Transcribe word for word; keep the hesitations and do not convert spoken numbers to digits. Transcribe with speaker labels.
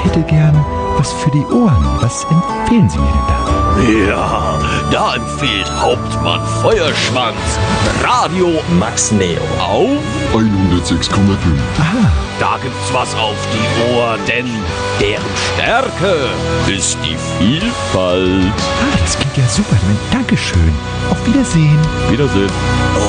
Speaker 1: hätte gern was für die Ohren. Was empfehlen Sie mir denn da?
Speaker 2: Ja, da empfiehlt Hauptmann Feuerschwanz Radio Max Neo auf
Speaker 3: hundertsechs Komma fünf.
Speaker 1: Aha,
Speaker 2: Da gibt's was auf die Ohren, denn deren Stärke ist die Vielfalt.
Speaker 1: ah, das klingt ja super. Dankeschön. Auf Wiedersehen.
Speaker 2: Wiedersehen.